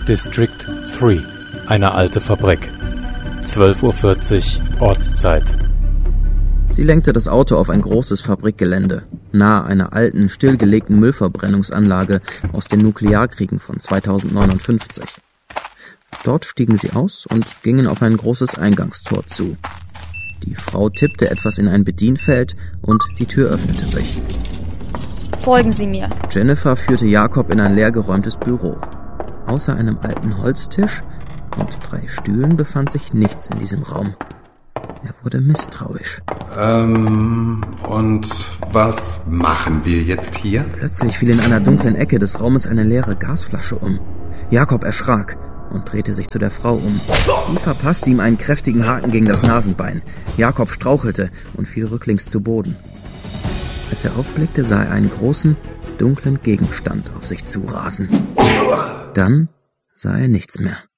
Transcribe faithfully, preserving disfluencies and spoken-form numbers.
District drei, eine alte Fabrik. zwölf Uhr vierzig Ortszeit. Sie lenkte das Auto auf ein großes Fabrikgelände, nahe einer alten, stillgelegten Müllverbrennungsanlage aus den Nuklearkriegen von zweitausendneunundfünfzig. Dort stiegen sie aus und gingen auf ein großes Eingangstor zu. Die Frau tippte etwas in ein Bedienfeld und die Tür öffnete sich. Folgen Sie mir. Jennifer führte Jakob in ein leergeräumtes Büro. Außer einem alten Holztisch und drei Stühlen befand sich nichts in diesem Raum. Er wurde misstrauisch. Ähm, und was machen wir jetzt hier? Plötzlich fiel in einer dunklen Ecke des Raumes eine leere Gasflasche um. Jakob erschrak und drehte sich zu der Frau um. Die verpasste ihm einen kräftigen Haken gegen das Nasenbein. Jakob strauchelte und fiel rücklings zu Boden. Als er aufblickte, sah er einen großen, dunklen Gegenstand auf sich zurasen. Dann sah er nichts mehr.